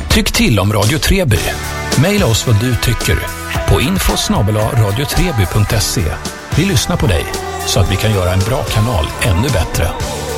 Tyck till om Radio Treby. Maila oss vad du tycker på info@radiotreby.se. Vi lyssnar på dig så att vi kan göra en bra kanal ännu bättre.